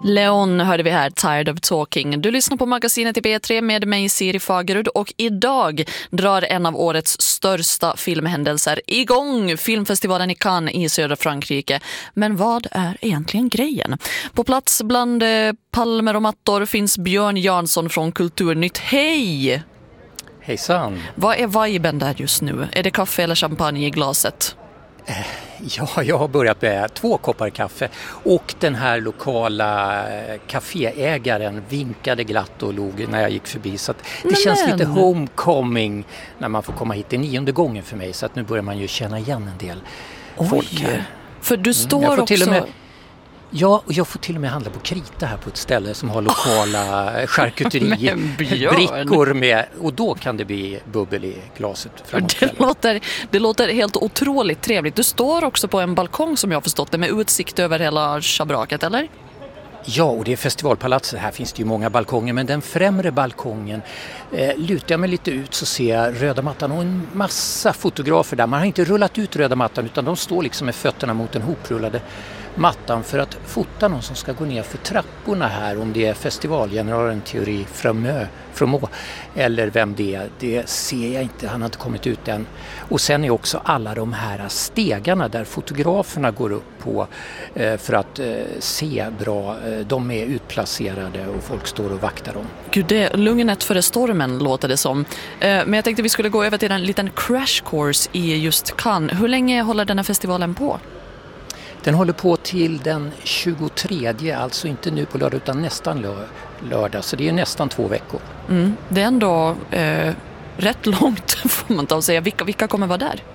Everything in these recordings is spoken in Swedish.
Leon hörde vi här, Tired of Talking. Du lyssnar på magasinet i B3 med mig, Siri Fagerud, och idag drar en av årets största filmhändelser igång, filmfestivalen i Cannes i södra Frankrike. Men vad är egentligen grejen? På plats bland palmer och mattor finns Björn Jansson från Kulturnytt. Hej! Hejsan! Vad är viben där just nu? Är det kaffe eller champagne i glaset? Ja, jag har börjat med 2 koppar kaffe och den här lokala kaféägaren vinkade glatt och log när jag gick förbi. Så att det känns lite homecoming när man får komma hit. Det är 9:e gången för mig, så att nu börjar man ju känna igen en del folk här. För du står också... Ja, och jag får till och med handla på krita här på ett ställe som har lokala charkuteribrickor med, och då kan det bli bubbel i glaset. Det låter helt otroligt trevligt. Du står också på en balkong som jag har förstått det, med utsikt över hela schabraket, eller? Ja, och det är festivalpalatset. Här finns det ju många balkonger, men den främre balkongen lutar jag mig lite ut så ser jag röda mattan och en massa fotografer där. Man har inte rullat ut röda mattan, utan de står liksom med fötterna mot den hoprullade mattan för att fota någon som ska gå ner för trapporna här, om det är festivalgeneralen Thierry Frémaux eller vem det ser jag inte, han har inte kommit ut än. Och sen är också alla de här stegarna där fotograferna går upp på för att se bra, de är utplacerade och folk står och vaktar dem. Gud, det är lugnet före stormen låter det som. Men jag tänkte vi skulle gå över till en liten crash course i just Cannes. Hur länge håller den här festivalen på? Den håller på till den 23, alltså inte nu på lördag utan nästan lördag, så det är nästan 2 veckor. Det är ändå rätt långt får man ta och säga. Vilka kommer vara där?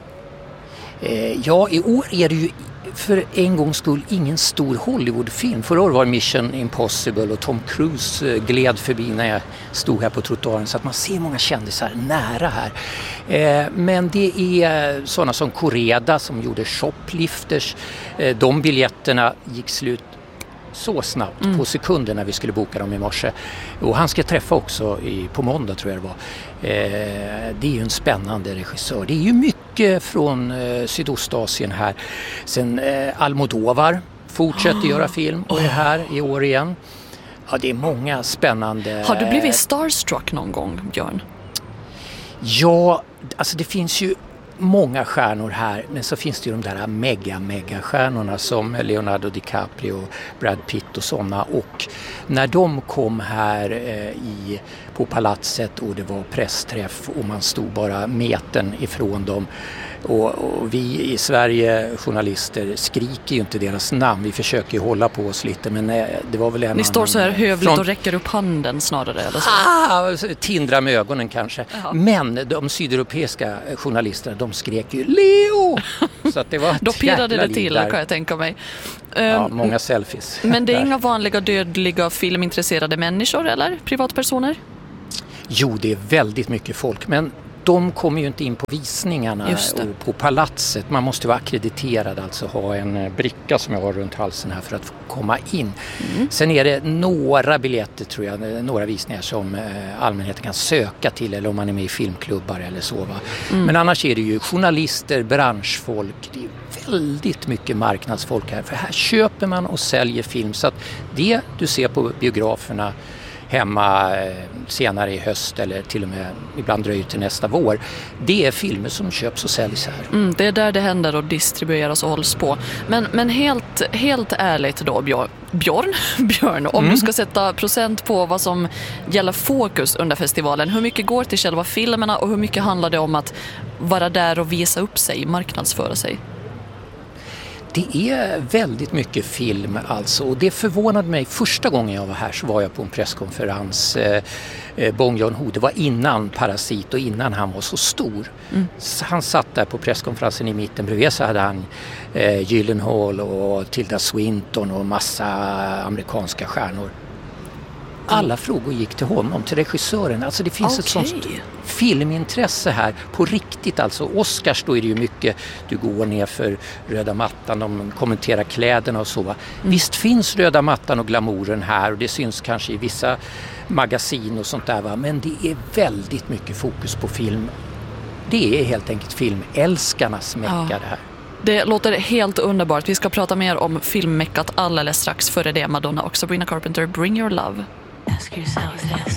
Ja, i år är det ju för en gångs skull ingen stor Hollywoodfilm. Förra året var Mission Impossible och Tom Cruise gled förbi när jag stod här på trottoaren, så att man ser många kändisar nära här. Men det är sådana som Correda som gjorde Shoplifters. De biljetterna gick slut så snabbt på sekunder när vi skulle boka dem i morse. Och han ska träffa också på måndag, tror jag det var. Det är ju en spännande regissör. Det är ju mycket från Sydostasien här. Sen Almodovar fortsätter göra film och är här i år igen. Ja, det är många spännande... Har du blivit starstruck någon gång, Björn? Ja, alltså det finns ju många stjärnor här, men så finns det ju de där mega-stjärnorna som Leonardo DiCaprio, Brad Pitt och sådana. Och när de kom här på palatset och det var pressträff och man stod bara metern ifrån dem, och vi i Sverige, journalister, skriker ju inte deras namn. Vi försöker ju hålla på oss lite, men det var väl en... Ni står så här hövligt och räcker upp handen snarare, eller så? Tindrar med ögonen kanske. Jaha. Men de sydeuropeiska journalisterna, de skrek ju Leo! Så att det var då pirrade det till, där kan jag tänka mig. Ja, många selfies. Men det är inga vanliga dödliga filmintresserade människor, eller? Privatpersoner? Jo, det är väldigt mycket folk, men de kommer ju inte in på visningarna och på palatset. Man måste vara akkrediterad, alltså ha en bricka som jag har runt halsen här för att få komma in. Sen är det några biljetter, tror jag, några visningar som allmänheten kan söka till, eller om man är med i filmklubbar eller så. Men annars är det ju journalister, branschfolk, det är väldigt mycket marknadsfolk här. För här köper man och säljer film, så att det du ser på biograferna hemma senare i höst eller till och med ibland dröjer till nästa vår, det är filmer som köps och säljs här. Det är där det händer och distribueras och hålls på. Men helt ärligt då, Björn, om du ska sätta procent på vad som gäller fokus under festivalen, hur mycket går till själva filmerna och hur mycket handlar det om att vara där och visa upp sig, marknadsföra sig? Det är väldigt mycket film alltså, och det förvånade mig. Första gången jag var här så var jag på en presskonferens, Bong Joon-ho, det var innan Parasit och innan han var så stor. Så han satt där på presskonferensen i mitten, bredvid så hade han Gyllenhaal och Tilda Swinton och massa amerikanska stjärnor. Alla frågor gick till honom, till regissören. Alltså det finns ett sånt filmintresse här på riktigt. Alltså Oscars, då är det ju mycket, du går ner för röda mattan, de kommenterar kläderna och så. Visst finns röda mattan och glamouren här, och det syns kanske i vissa magasin och sånt där, va? Men det är väldigt mycket fokus på film. Det är helt enkelt filmälskarnas mecka det här. Det låter helt underbart. Vi ska prata mer om filmmeckat alldeles strax. Före det Madonna och Sabrina Carpenter, Bring Your Love. Ask yourself this.